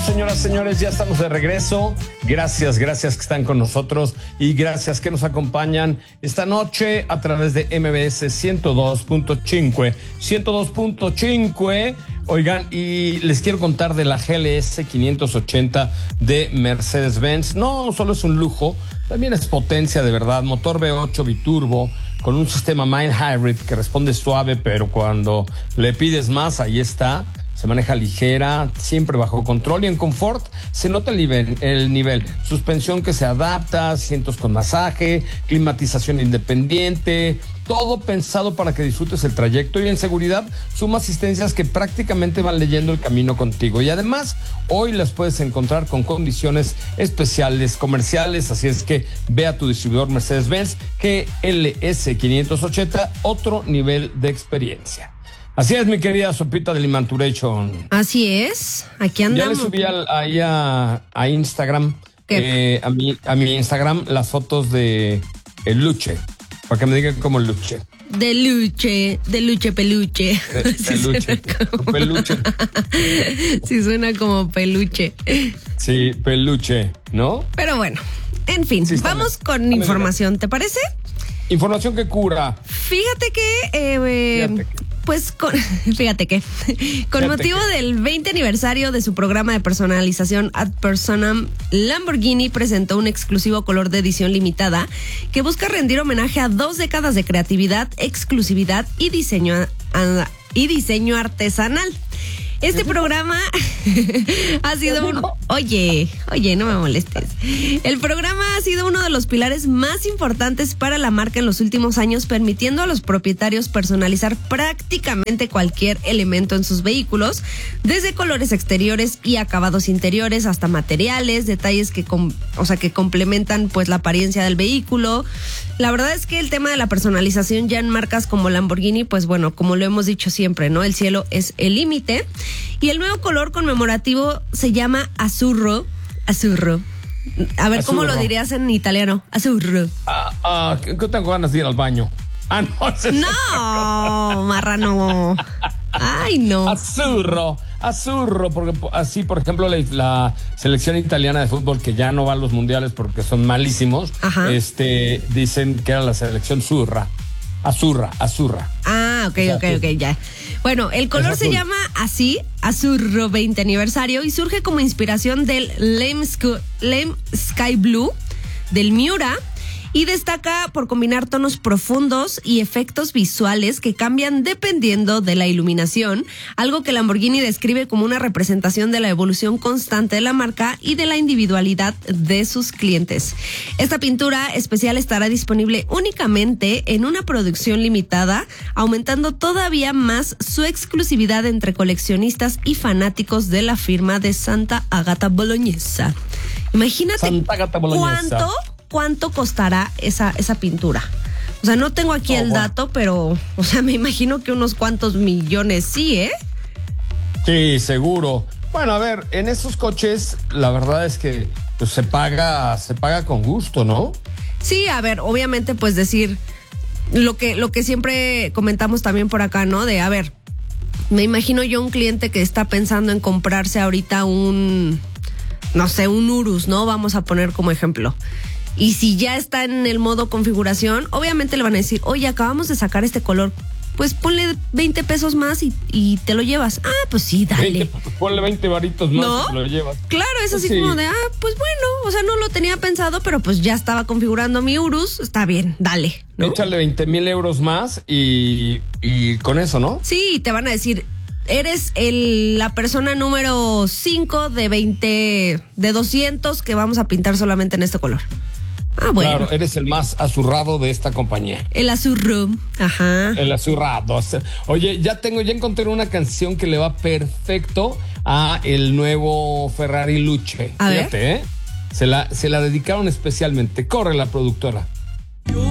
señoras, señores, ya estamos de regreso. Gracias que están con nosotros y gracias que nos acompañan esta noche a través de MBS 102.5. 102.5. Oigan, y les quiero contar de la GLS 580 de Mercedes-Benz. No solo es un lujo, también es potencia de verdad. Motor V8 biturbo con un sistema mild hybrid que responde suave, pero cuando le pides más, ahí está. Se maneja ligera, siempre bajo control y en confort se nota el nivel. Suspensión que se adapta, asientos con masaje, climatización independiente, todo pensado para que disfrutes el trayecto, y en seguridad suma asistencias que prácticamente van leyendo el camino contigo. Y además, hoy las puedes encontrar con condiciones especiales comerciales, así es que ve a tu distribuidor Mercedes-Benz GLS 580, otro nivel de experiencia. Así es, mi querida Sopita de Limanturation. Así es, aquí andamos. Ya le subí ahí a Instagram, a mi Instagram, las fotos de el Luche, para que me digan cómo Luche. De Luche, peluche. Peluche. Sí, suena como peluche. Sí, peluche, ¿no? Pero bueno, en fin, sí, vamos con información, ¿te parece? Información que cura. Fíjate que con motivo del 20 aniversario de su programa de personalización Ad Personam, Lamborghini presentó un exclusivo color de edición limitada que busca rendir homenaje a 2 décadas de creatividad, exclusividad y diseño artesanal. Este programa ha sido Oye, no me molestes. El programa ha sido uno de los pilares más importantes para la marca en los últimos años, permitiendo a los propietarios personalizar prácticamente cualquier elemento en sus vehículos, desde colores exteriores y acabados interiores hasta materiales, detalles que complementan pues la apariencia del vehículo. La verdad es que el tema de la personalización ya en marcas como Lamborghini, pues bueno, como lo hemos dicho siempre, ¿no? El cielo es el límite. Y el nuevo color conmemorativo se llama Azzurro. A ver, ¿cómo lo dirías en italiano? Azzurro. ¿Qué tengo ganas de ir al baño? No, marrano. Ay, no. Azzurro, porque así, por ejemplo, la selección italiana de fútbol, que ya no va a los mundiales porque son malísimos, dicen que era la selección Azzurra. Ok, ya. Bueno, el color se llama así, Azzurro 20 aniversario, y surge como inspiración del Lime Sky Blue del Miura, y destaca por combinar tonos profundos y efectos visuales que cambian dependiendo de la iluminación, algo que Lamborghini describe como una representación de la evolución constante de la marca y de la individualidad de sus clientes. Esta pintura especial estará disponible únicamente en una producción limitada, aumentando todavía más su exclusividad entre coleccionistas y fanáticos de la firma de Santa Agata Bolognesa. Imagínate Santa Agata Bolognesa. ¿Cuánto costará esa pintura? O sea, no tengo aquí el dato, pero, o sea, me imagino que unos cuantos millones sí, ¿eh? Sí, seguro. Bueno, a ver, en esos coches, la verdad es que pues, se paga con gusto, ¿no? Sí, a ver, obviamente, pues decir lo que siempre comentamos también por acá, ¿no? De, a ver, me imagino yo un cliente que está pensando en comprarse ahorita un Urus, ¿no? Vamos a poner como ejemplo. Y si ya está en el modo configuración, obviamente le van a decir, oye, acabamos de sacar este color, pues ponle 20 pesos más y te lo llevas. Pues sí, dale. Ponle 20 varitos más, ¿no? Y te lo llevas. Claro, es así como de, pues bueno, o sea, no lo tenía pensado, pero pues ya estaba configurando mi Urus, está bien, dale, ¿no? Échale 20,000 euros más y con eso, ¿no? Sí, te van a decir, eres la persona número 5 de 200 que vamos a pintar solamente en este color. Bueno. Claro, eres el más azurrado de esta compañía. El azurro, ajá. El azurrado. Oye, ya encontré una canción que le va perfecto a el nuevo Ferrari Luche. A Fíjate, ver. Se la dedicaron especialmente. Corre la productora.